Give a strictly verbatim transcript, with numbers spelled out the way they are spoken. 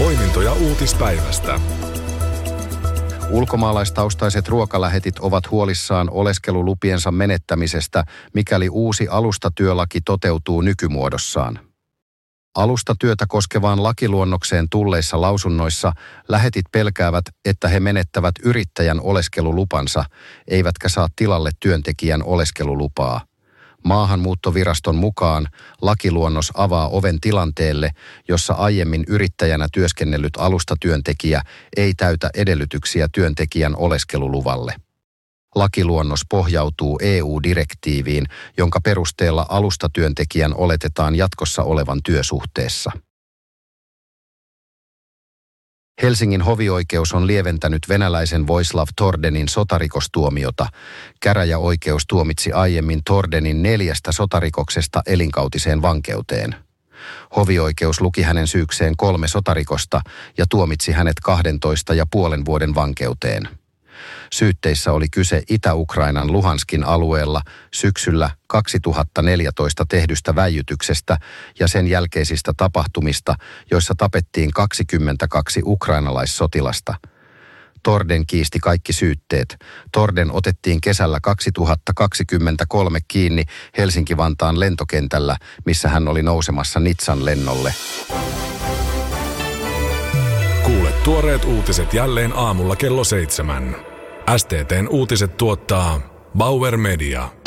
Poimintoja uutispäivästä. Ulkomaalaistaustaiset ruokalähetit ovat huolissaan oleskelulupiensa menettämisestä, mikäli uusi alustatyölaki toteutuu nykymuodossaan. Alustatyötä koskevaan lakiluonnokseen tulleissa lausunnoissa lähetit pelkäävät, että he menettävät yrittäjän oleskelulupansa, eivätkä saa tilalle työntekijän oleskelulupaa. Maahanmuuttoviraston mukaan lakiluonnos avaa oven tilanteelle, jossa aiemmin yrittäjänä työskennellyt alustatyöntekijä ei täytä edellytyksiä työntekijän oleskeluluvalle. Lakiluonnos pohjautuu E U-direktiiviin, jonka perusteella alustatyöntekijän oletetaan jatkossa olevan työsuhteessa. Helsingin hovioikeus on lieventänyt venäläisen Voislav Tordenin sotarikostuomiota. Käräjäoikeus tuomitsi aiemmin Tordenin neljästä sotarikoksesta elinkautiseen vankeuteen. Hovioikeus luki hänen syykseen kolme sotarikosta ja tuomitsi hänet kahdentoista ja puolen vuoden vankeuteen. Syytteissä oli kyse Itä-Ukrainan Luhanskin alueella syksyllä kaksituhattaneljätoista tehdystä väijytyksestä ja sen jälkeisistä tapahtumista, joissa tapettiin kaksikymmentäkaksi ukrainalaissotilasta. Torden kiisti kaikki syytteet. Torden otettiin kesällä kaksituhattakaksikymmentäkolme kiinni Helsinki-Vantaan lentokentällä, missä hän oli nousemassa Nitsan lennolle. Kuule tuoreet uutiset jälleen aamulla kello seitsemän. S T T:n uutiset tuottaa Bauer Media.